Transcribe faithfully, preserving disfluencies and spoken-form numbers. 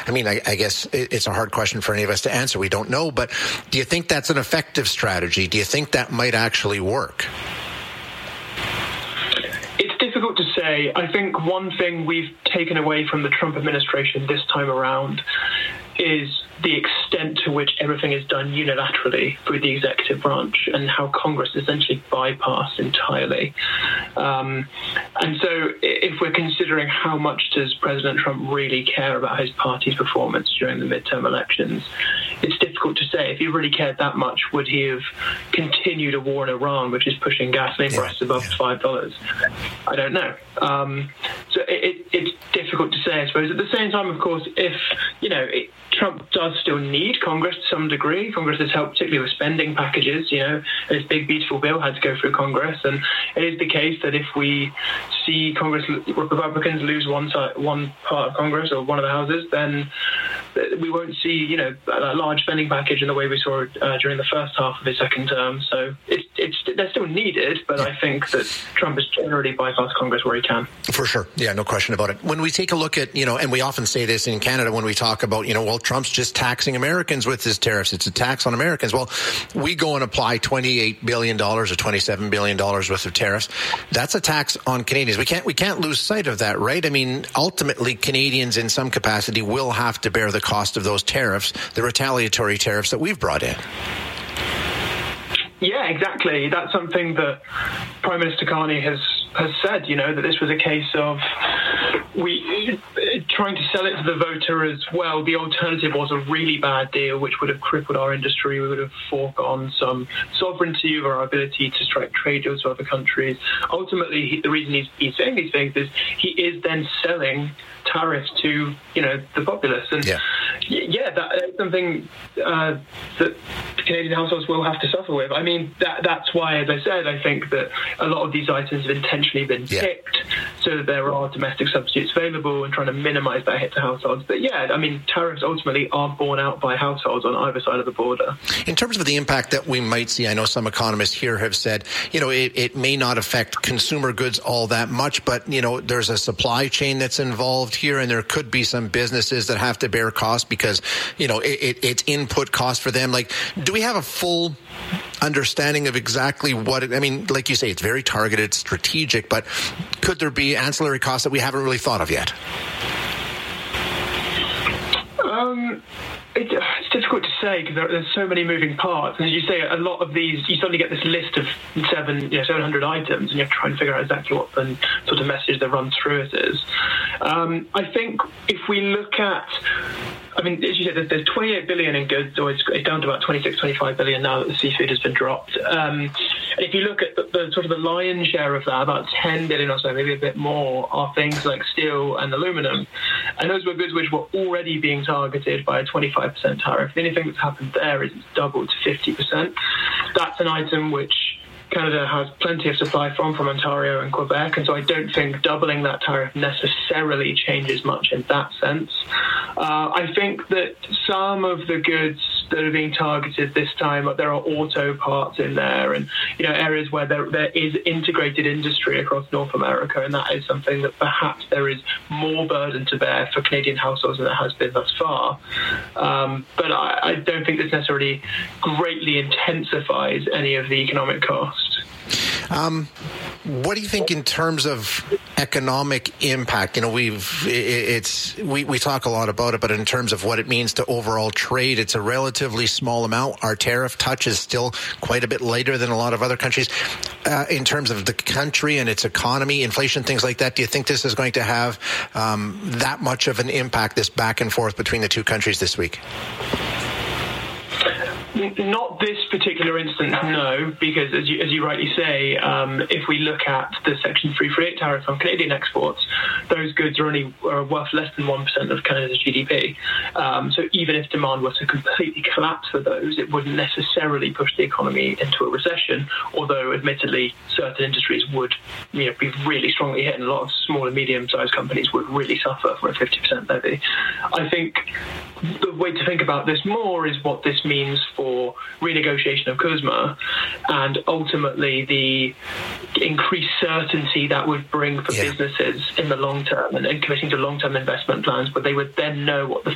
I mean, I, I guess it's a hard question for any of us to answer. We don't know, but do you think that's an effective strategy? Do you think that might actually work? It's difficult to say. I think one thing we've taken away from the Trump administration this time around is the extent to which everything is done unilaterally through the executive branch and how Congress is essentially bypassed entirely. Um, and so if we're considering how much does President Trump really care about his party's performance during the midterm elections, it's difficult to say. If he really cared that much, would he have continued a war in Iran, which is pushing gasoline yeah, prices above yeah. five dollars? I don't know. Um, so it, it, it's difficult to say, I suppose. At the same time, of course, if, you know, it, Trump does still need Congress to some degree. Congress has helped, particularly with spending packages. You know, this big, beautiful bill had to go through Congress. And it is the case that if we see Congress, Republicans lose one side, one part of Congress or one of the houses, then we won't see, you know, a large spending package in the way we saw uh, during the first half of his second term. So it's, it's they're still needed, but I think that Trump has generally bypassed Congress where he can. For sure. Yeah, no question about it. When we take a look at, you know, and we often say this in Canada when we talk about, you know, well, Trump's just taxing Americans with his tariffs. It's a tax on Americans. Well, we go and apply twenty-eight billion dollars or twenty-seven billion dollars worth of tariffs. That's a tax on Canadians. We can't, we can't lose sight of that, right? I mean, ultimately, Canadians in some capacity will have to bear the cost of those tariffs, the retaliatory tariffs that we've brought in. Yeah, exactly. That's something that Prime Minister Carney has, has said, you know, that this was a case of we trying to sell it to the voter as well. The alternative was a really bad deal, which would have crippled our industry. We would have foregone some sovereignty over our ability to strike trade deals with other countries. Ultimately, he, the reason he's, he's saying these things is he is then selling tariffs to, you know, the populace. And yeah, yeah that's something uh, that Canadian households will have to suffer with. I mean, that that's why, as I said, I think that a lot of these items have intentionally been yeah. picked so that there are domestic substitutes available and trying to minimise that hit to households. But yeah, I mean, tariffs ultimately are borne out by households on either side of the border. In terms of the impact that we might see, I know some economists here have said, you know, it, it may not affect consumer goods all that much, but, you know, there's a supply chain that's involved here, and there could be some businesses that have to bear costs because, you know, it, it, it's input cost for them. Like, do we have a full understanding of exactly what it, I mean, like you say, it's very targeted, strategic, but could there be ancillary costs that we haven't really thought of yet? Um, it, it's difficult to say because there, there's so many moving parts. And as you say, a lot of these, you suddenly get this list of seven, you know, seven hundred items, and you have to try and figure out exactly what the sort of message that runs through it is. Um, I think if we look at, I mean, as you said, there's twenty-eight billion in goods, or it's down to about twenty-six, twenty-five billion now that the seafood has been dropped. Um, and if you look at the, the sort of the lion's share of that, about ten billion or so, maybe a bit more, are things like steel and aluminum. And those were goods which were already being targeted by a twenty-five percent tariff. The only thing that's happened there is it's doubled to fifty percent. That's an item which Canada has plenty of supply from, from Ontario and Quebec, and so I don't think doubling that tariff necessarily changes much in that sense. Uh, I think that some of the goods that are being targeted this time, there are auto parts in there, and you know areas where there there is integrated industry across North America, and that is something that perhaps there is more burden to bear for Canadian households than there has been thus far. Um, but I, I don't think this necessarily greatly intensifies any of the economic cost. Um, what do you think in terms of economic impact? You know, we've it's we, we talk a lot about it, but in terms of what it means to overall trade, it's a relatively small amount. Our tariff touch is still quite a bit lighter than a lot of other countries. Uh, in terms of the country and its economy, inflation, things like that, do you think this is going to have um, that much of an impact, this back and forth between the two countries this week? Not this particular instance, no, because as you, as you rightly say, um, if we look at the Section three thirty-eight tariff on Canadian exports, those goods are only are worth less than one percent of Canada's G D P. Um, so even if demand were to completely collapse for those, it wouldn't necessarily push the economy into a recession, although admittedly certain industries would you know, be really strongly hit, and a lot of small and medium-sized companies would really suffer for a fifty percent levy. I think the way to think about this more is what this means for renegotiation of CUSMA and ultimately the increased certainty that would bring for yeah. businesses in the long term and, and committing to long-term investment plans, but they would then know what the